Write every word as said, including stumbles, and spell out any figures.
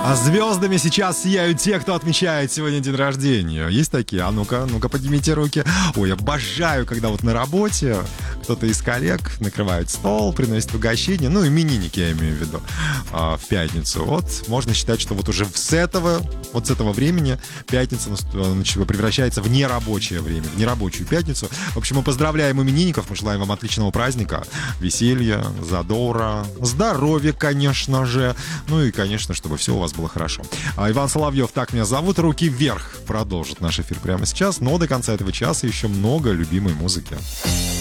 А звездами сейчас сияют те, кто отмечает сегодня день рождения. Есть такие? А ну-ка, ну-ка, поднимите руки. Ой, обожаю, когда вот на работе кто-то из коллег накрывает стол, приносит угощение. Ну, именинники я имею в виду. А, в пятницу. Вот можно считать, что вот уже с этого, вот с этого времени пятница превращается в нерабочее время, в нерабочую пятницу. В общем, мы поздравляем именинников, мы желаем вам отличного праздника, веселья, задора, здоровья, конечно же. Ну и, конечно, чтобы все у вас было хорошо. А Иван Соловьев, так меня зовут. Руки вверх продолжит наш эфир прямо сейчас. Но до конца этого часа еще много любимой музыки.